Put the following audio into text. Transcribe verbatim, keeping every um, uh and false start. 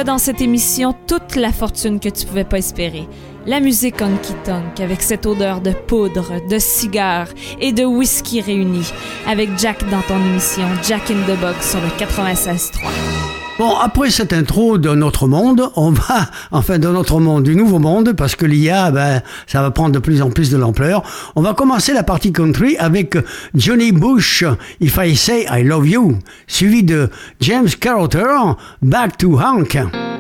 as dans cette émission toute la fortune que tu pouvais pas espérer. La musique honky-tonk avec cette odeur de poudre, de cigare et de whisky réunis. Avec Jack dans ton émission Jack in the Box sur le quatre-vingt-seize trois. Bon, après cette intro de notre monde, on va, enfin de notre monde, du nouveau monde, parce que l'I A, ben, ça va prendre de plus en plus de l'ampleur. On va commencer la partie country avec Johnny Bush, If I Say I Love You, suivi de James Carter, Back to Hank.